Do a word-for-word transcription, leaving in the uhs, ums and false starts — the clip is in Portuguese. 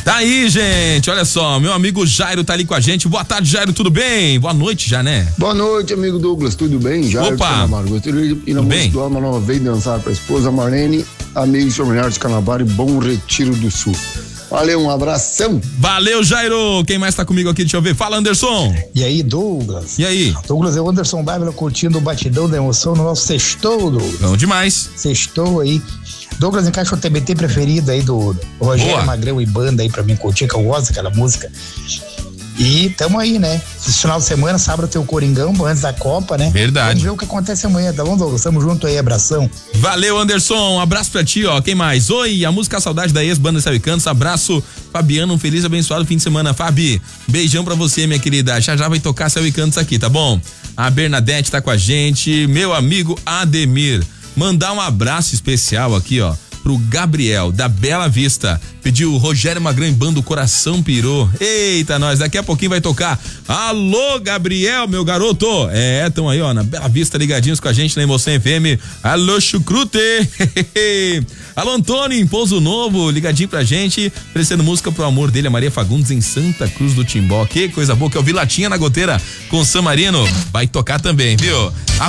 Tá aí, gente, olha só, meu amigo Jairo tá ali com a gente. Boa tarde, Jairo, tudo bem? Boa noite já, né? Boa noite, amigo Douglas, tudo bem? Jairo Opa! Canavaro. Gostaria de ir na música do Alma Nova Veio dançar pra esposa Marlene, amigos familiares de Canavaro e Bom Retiro do Sul. Valeu, um abração. Valeu, Jairo. Quem mais tá comigo aqui? Deixa eu ver. Fala, Anderson. E aí, Douglas? E aí? Douglas, é o Anderson Dávila curtindo o batidão da emoção no nosso sextou, Douglas. Bom demais. Sextou aí. Douglas, encaixa o T B T preferido aí do Rogério Boa. Magrão e banda aí pra mim curtir, que eu gosto daquela música. E tamo aí, né? Esse final de semana, sábado tem o Coringão, antes da Copa, né? Verdade. Vamos ver o que acontece amanhã, tá bom, Douglas? Tamo junto aí, abração. Valeu, Anderson, um abraço pra ti, ó. Quem mais? Oi, a música Saudade da Ex, Banda Céu e Cantos. Abraço, Fabiano, um feliz e abençoado fim de semana. Fabi, beijão pra você, minha querida. Já já vai tocar Céu e Cantos aqui, tá bom? A Bernadette tá com a gente, meu amigo Ademir. Mandar um abraço especial aqui, ó, pro Gabriel, da Bela Vista. Pediu o Rogério Magrão em Banda, o Coração Pirou. Eita, nós, daqui a pouquinho vai tocar. Alô, Gabriel, meu garoto. É, tão aí, ó, na Bela Vista, ligadinhos com a gente na Emoção F M. Alô, Chucrute. Alô, Antônio, em Pouso Novo, ligadinho pra gente, oferecendo música pro amor dele, a Maria Fagundes, em Santa Cruz do Timbó. Que coisa boa, que eu vi Latinha na Goteira com o San Marino. Vai tocar também, viu?